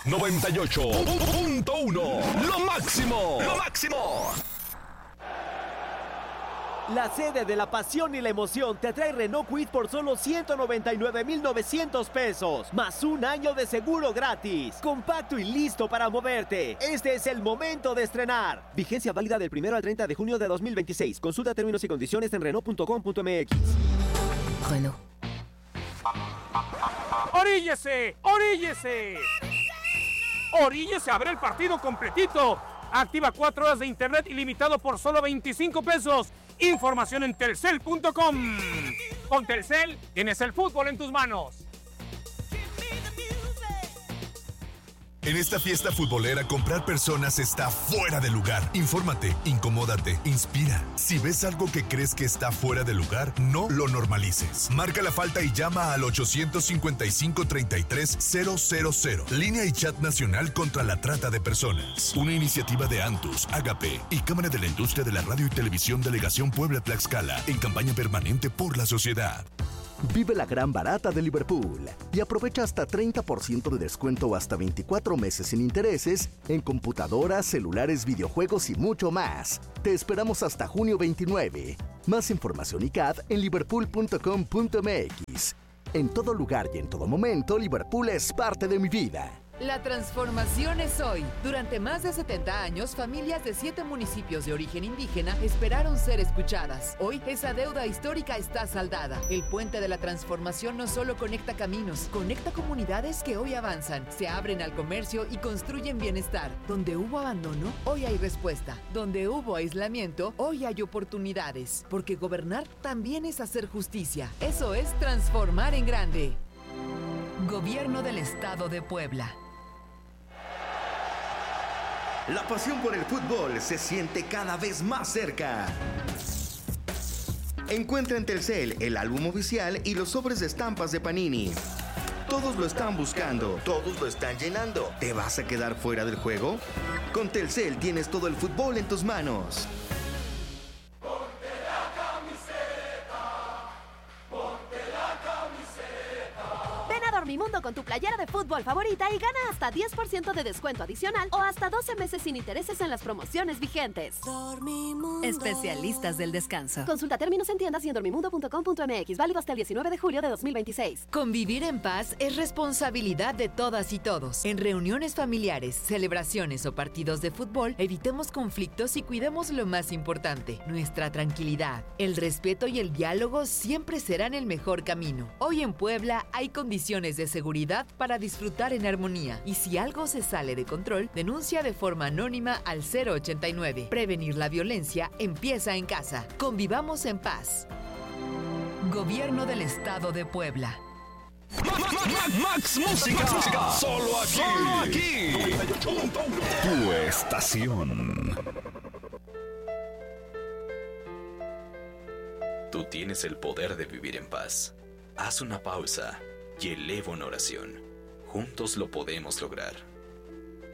98.1. Lo máximo. Lo máximo. La sede de la pasión y la emoción te trae Renault Kwid por solo 199,900 pesos, más un año de seguro gratis. Compacto y listo para moverte. Este es el momento de estrenar. Vigencia válida del 1 al 30 de junio de 2026. Consulta términos y condiciones en Renault.com.mx. Renault. ¡Oríllese! ¡Oríllese! ¡Oríllese a ver el partido completito! Activa 4 horas de internet ilimitado por solo 25 pesos. Información en telcel.com. Con Telcel tienes el fútbol en tus manos. En esta fiesta futbolera, comprar personas está fuera de lugar. Infórmate, incomódate, inspira. Si ves algo que crees que está fuera de lugar, no lo normalices. Marca la falta y llama al 855-33-000. Línea y chat nacional contra la trata de personas. Una iniciativa de Antus, Agape y Cámara de la Industria de la Radio y Televisión Delegación Puebla-Tlaxcala en campaña permanente por la sociedad. Vive la gran barata de Liverpool y aprovecha hasta 30% de descuento o hasta 24 meses sin intereses en computadoras, celulares, videojuegos y mucho más. Te esperamos hasta junio 29. Más información y CAD en liverpool.com.mx. En todo lugar y en todo momento, Liverpool es parte de mi vida. La transformación es hoy. Durante más de 70 años, familias de 7 municipios de origen indígena esperaron ser escuchadas. Hoy, esa deuda histórica está saldada. El puente de la transformación no solo conecta caminos, conecta comunidades que hoy avanzan, se abren al comercio y construyen bienestar. Donde hubo abandono, hoy hay respuesta. Donde hubo aislamiento, hoy hay oportunidades. Porque gobernar también es hacer justicia. Eso es transformar en grande. Gobierno del Estado de Puebla. La pasión por el fútbol se siente cada vez más cerca. Encuentra en Telcel el álbum oficial y los sobres de estampas de Panini. Todos lo están buscando, todos lo están llenando. ¿Te vas a quedar fuera del juego? Con Telcel tienes todo el fútbol en tus manos. Dormimundo con tu playera de fútbol favorita y gana hasta 10% de descuento adicional o hasta 12 meses sin intereses en las promociones vigentes. Dormimundo. Especialistas del descanso. Consulta términos en tiendas y en dormimundo.com.mx. Válido hasta el 19 de julio de 2026. Convivir en paz es responsabilidad de todas y todos. En reuniones familiares, celebraciones o partidos de fútbol, evitemos conflictos y cuidemos lo más importante, nuestra tranquilidad. El respeto y el diálogo siempre serán el mejor camino. Hoy en Puebla hay condiciones de seguridad para disfrutar en armonía. Y si algo se sale de control, denuncia de forma anónima al 089. Prevenir la violencia empieza en casa. Convivamos en paz. Gobierno del Estado de Puebla. Max Música. Solo aquí. Tu estación. Tú tienes el poder de vivir en paz. Haz una pausa y eleva una oración. Juntos lo podemos lograr.